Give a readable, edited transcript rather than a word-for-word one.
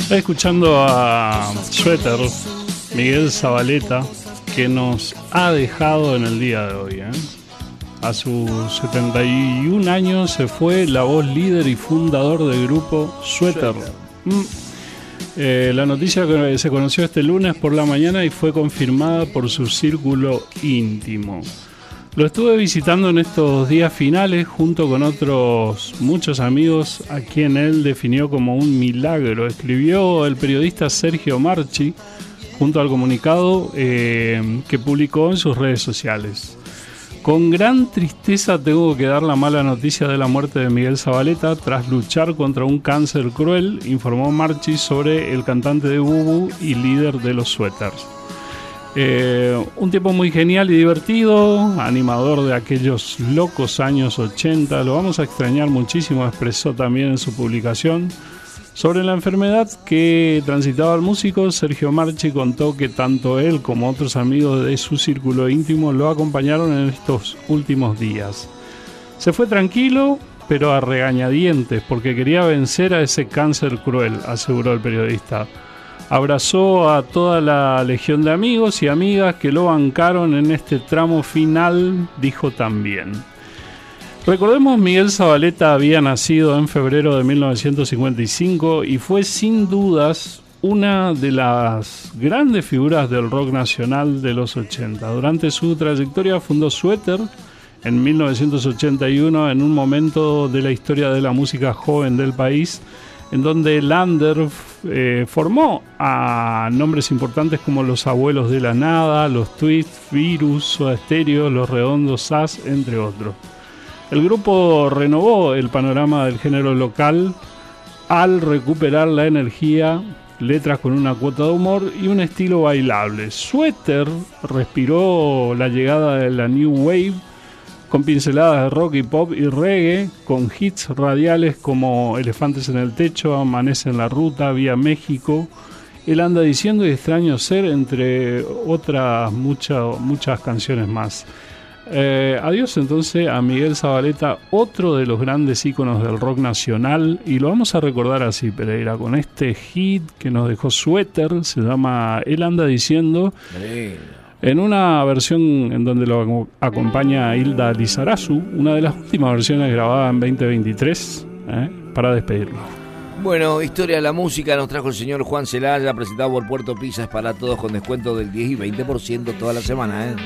Escuchando a Suéter, Miguel Zavaleta, que nos ha dejado en el día de hoy. A sus 71 años se fue la voz líder y fundador del grupo Suéter. La noticia que se conoció este lunes por la mañana y fue confirmada por su círculo íntimo. Lo estuve visitando en estos días finales junto con otros muchos amigos a quien él definió como un milagro. Escribió el periodista Sergio Marchi junto al comunicado que publicó en sus redes sociales. Con gran tristeza tengo que dar la mala noticia de la muerte de Miguel Zavaleta tras luchar contra un cáncer cruel, informó Marchi sobre el cantante de Bubu y líder de los Suéters. Un tipo muy genial y divertido, animador de aquellos locos años 80, lo vamos a extrañar muchísimo, expresó también en su publicación. Sobre la enfermedad que transitaba el músico, Sergio Marchi contó que tanto él como otros amigos de su círculo íntimo lo acompañaron en estos últimos días. Se fue tranquilo, pero a regañadientes, porque quería vencer a ese cáncer cruel, aseguró el periodista. Abrazó a toda la legión de amigos y amigas que lo bancaron en este tramo final, dijo también. Recordemos, Miguel Zavaleta había nacido en febrero de 1955 y fue sin dudas una de las grandes figuras del rock nacional de los 80. Durante su trayectoria fundó Suéter en 1981, en un momento de la historia de la música joven del país, en donde Lander formó a nombres importantes como Los Abuelos de la Nada, Los Twists, Virus, Soda Stereo, Los Redondos Sass, entre otros. El grupo renovó el panorama del género local al recuperar la energía, letras con una cuota de humor y un estilo bailable. Suéter respiró la llegada de la New Wave, con pinceladas de rock y pop y reggae, con hits radiales como Elefantes en el Techo, Amanece en la Ruta, Vía México, Él anda diciendo y Extraño Ser, entre otras muchas canciones más. Adiós entonces a Miguel Zavaleta, otro de los grandes íconos del rock nacional, y lo vamos a recordar así, Pereira, con este hit que nos dejó Suéter, se llama Él anda diciendo, en una versión en donde lo acompaña Hilda Lizarazu, una de las últimas versiones grabadas en 2023, para despedirlo. Bueno, Historia de la Música nos trajo el señor Juan Celaya, presentado por Puerto Pizza, es para todos con descuento del 10 y 20% toda la semana,